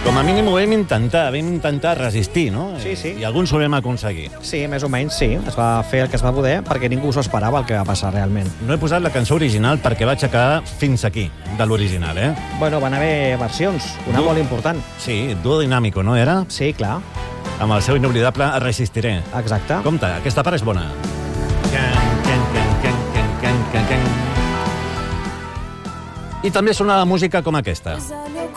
Com a mínim ho vam intentar resistir, no? Sí, sí. I alguns ho vam aconseguir. Sí, més o menys, sí. Es va fer el que es va poder perquè ningú s'ho esperava el que va passar realment. No he posat la cançó original perquè vaig acabar fins aquí, de l'original, eh? Bueno, van haver versions, una molt important. Sí, Dúo Dinámico, no era? Sí, clar. Amb el seu inoblidable Resistiré. Exacte. Compte, aquesta part és bona. I també sona la música com aquesta.